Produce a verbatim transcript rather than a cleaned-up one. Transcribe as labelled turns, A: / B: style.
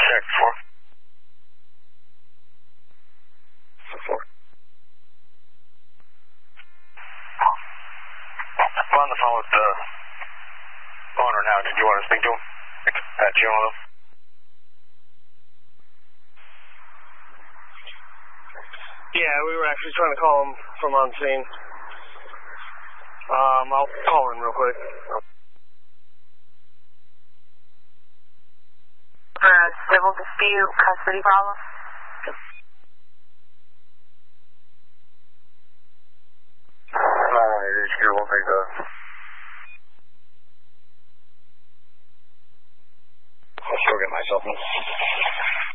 A: check, four. Four. I'm on the phone with the owner now. Did you want to speak to him? Pat Gianlo?
B: Yeah, we were actually trying to call him from on scene. Um, I'll call him real quick.
C: For a civil dispute, custody problem?
A: No, it is here. We'll take that. I'll still get myself in.